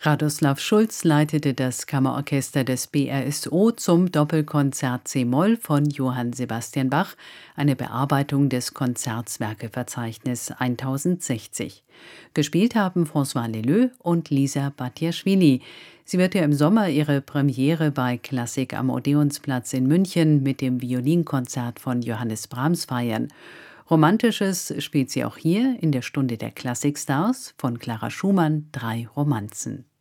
Radoslav Schulz leitete das Kammerorchester des BRSO zum Doppelkonzert c-Moll von Johann Sebastian Bach, eine Bearbeitung des Konzertswerkeverzeichnis 1060. Gespielt haben François Leleux und Lisa Batiaschwili. Sie wird ja im Sommer ihre Premiere bei Klassik am Odeonsplatz in München mit dem Violinkonzert von Johannes Brahms feiern. Romantisches spielt sie auch hier in der Stunde der Klassikstars von Clara Schumann 3 Romanzen.